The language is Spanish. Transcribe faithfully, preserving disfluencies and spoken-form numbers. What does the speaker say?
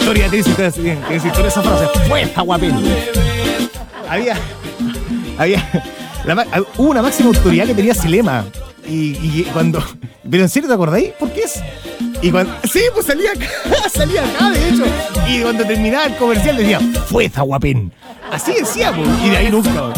historia, tiene su historia, tiene su historia esa frase. Fue Zahuapén. Había, había, la, hubo una máxima autoridad que tenía ese lema. Y, y cuando, pero en serio, ¿te acordáis? ¿Por qué es? Y cuando, sí, pues salía acá, salía acá, de hecho. Y cuando terminaba el comercial decía, fue Zahuapén. Así decía, pues, y de ahí nunca.